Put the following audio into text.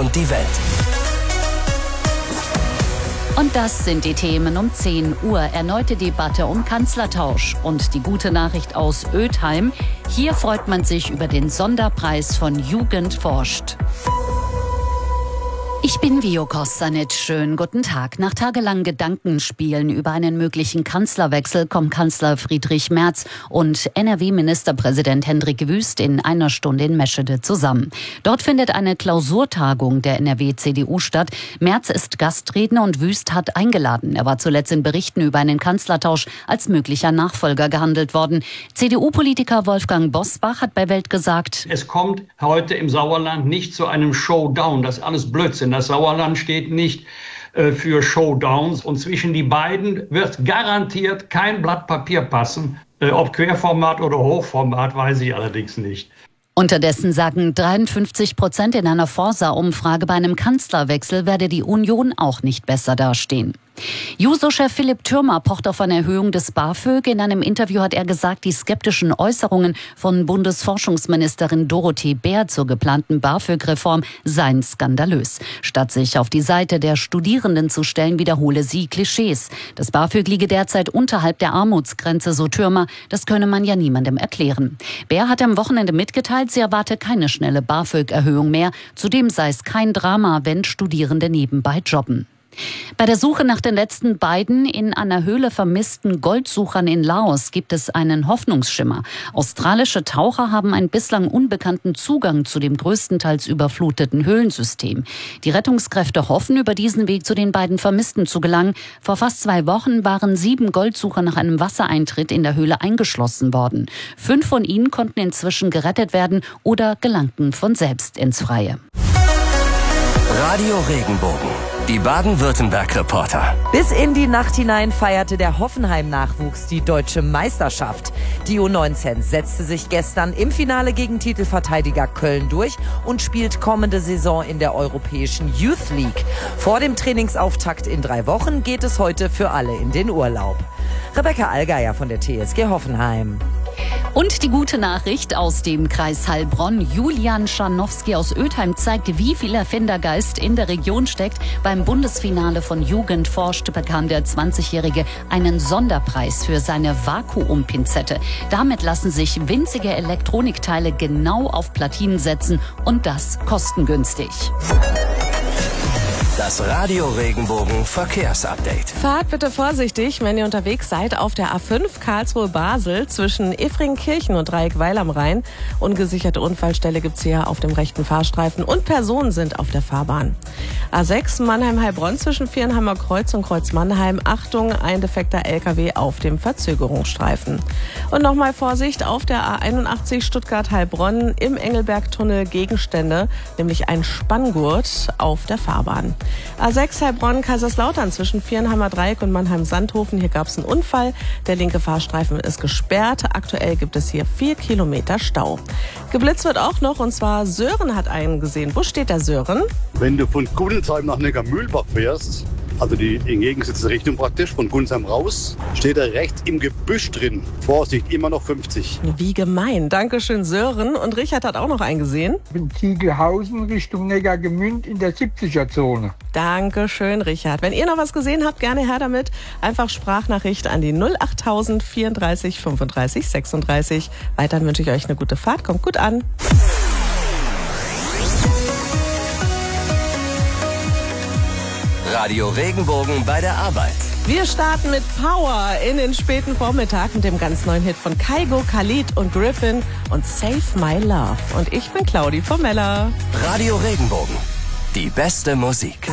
und die Welt. Und das sind die Themen um 10 Uhr. Erneute Debatte um Kanzlertausch. Und die gute Nachricht aus Ötheim. Hier freut man sich über den Sonderpreis von Jugend forscht. Ich bin Vio Kostanic. Schönen guten Tag. Nach tagelangen Gedankenspielen über einen möglichen Kanzlerwechsel kommen Kanzler Friedrich Merz und NRW-Ministerpräsident Hendrik Wüst in einer Stunde in Meschede zusammen. Dort findet eine Klausurtagung der NRW-CDU statt. Merz ist Gastredner und Wüst hat eingeladen. Er war zuletzt in Berichten über einen Kanzlertausch als möglicher Nachfolger gehandelt worden. CDU-Politiker Wolfgang Bosbach hat bei Welt gesagt: Es kommt heute im Sauerland nicht zu einem Showdown. Das ist alles Blödsinn. Das Sauerland steht nicht für Showdowns. Und zwischen die beiden wird garantiert kein Blatt Papier passen. Ob Querformat oder Hochformat, weiß ich allerdings nicht. Unterdessen sagen 53% in einer Forsa-Umfrage, bei einem Kanzlerwechsel werde die Union auch nicht besser dastehen. Juso-Chef Philipp Thürmer pocht auf eine Erhöhung des BAföG. In einem Interview hat er gesagt, die skeptischen Äußerungen von Bundesforschungsministerin Dorothee Bär zur geplanten BAföG-Reform seien skandalös. Statt sich auf die Seite der Studierenden zu stellen, wiederhole sie Klischees. Das BAföG liege derzeit unterhalb der Armutsgrenze, so Thürmer. Das könne man ja niemandem erklären. Bär hat am Wochenende mitgeteilt, sie erwarte keine schnelle BAföG-Erhöhung mehr. Zudem sei es kein Drama, wenn Studierende nebenbei jobben. Bei der Suche nach den letzten beiden in einer Höhle vermissten Goldsuchern in Laos gibt es einen Hoffnungsschimmer. Australische Taucher haben einen bislang unbekannten Zugang zu dem größtenteils überfluteten Höhlensystem. Die Rettungskräfte hoffen, über diesen Weg zu den beiden Vermissten zu gelangen. Vor fast 2 Wochen waren 7 Goldsucher nach einem Wassereintritt in der Höhle eingeschlossen worden. 5 von ihnen konnten inzwischen gerettet werden oder gelangten von selbst ins Freie. Radio Regenbogen, die Baden-Württemberg-Reporter. Bis in die Nacht hinein feierte der Hoffenheim-Nachwuchs die deutsche Meisterschaft. Die U19 setzte sich gestern im Finale gegen Titelverteidiger Köln durch und spielt kommende Saison in der Europäischen Youth League. Vor dem Trainingsauftakt in 3 Wochen geht es heute für alle in den Urlaub. Rebecca Allgeier von der TSG Hoffenheim. Und die gute Nachricht aus dem Kreis Heilbronn. Julian Scharnowski aus Ötheim zeigt, wie viel Erfindergeist in der Region steckt. Beim Bundesfinale von Jugend forscht bekam der 20-Jährige einen Sonderpreis für seine Vakuumpinzette. Damit lassen sich winzige Elektronikteile genau auf Platinen setzen und das kostengünstig. Das Radio Regenbogen Verkehrsupdate. Fahrt bitte vorsichtig, wenn ihr unterwegs seid auf der A5 Karlsruhe-Basel zwischen Efringkirchen und Dreieckweil am Rhein. Ungesicherte Unfallstelle gibt's hier auf dem rechten Fahrstreifen und Personen sind auf der Fahrbahn. A6 Mannheim-Heilbronn zwischen Vierenheimer Kreuz und Kreuz Mannheim. Achtung, ein defekter LKW auf dem Verzögerungsstreifen. Und nochmal Vorsicht auf der A81 Stuttgart-Heilbronn im Engelbergtunnel Gegenstände, nämlich ein Spanngurt auf der Fahrbahn. A6 Heilbronn-Kaiserslautern zwischen Vierenheimer Dreieck und Mannheim-Sandhofen. Hier gab es einen Unfall. Der linke Fahrstreifen ist gesperrt. Aktuell gibt es hier 4 Kilometer Stau. Geblitzt wird auch noch, und zwar Sören hat einen gesehen. Wo steht der Sören? Wenn du von Kudelsheim nach Neckarmühlbach fährst, also die entgegengesetzte Richtung praktisch, von Gunzheim raus, steht er rechts im Gebüsch drin. Vorsicht, immer noch 50. Wie gemein. Dankeschön, Sören. Und Richard hat auch noch einen gesehen. In Ziegelhausen Richtung Neckargemünd in der 70er-Zone. Dankeschön, Richard. Wenn ihr noch was gesehen habt, gerne her damit. Einfach Sprachnachricht an die 08000 34 35 36. Weiterhin wünsche ich euch eine gute Fahrt. Kommt gut an. Radio Regenbogen bei der Arbeit. Wir starten mit Power in den späten Vormittag mit dem ganz neuen Hit von Kygo, Khalid und Griffin und Save My Love. Und ich bin Claudi Formella. Radio Regenbogen, die beste Musik.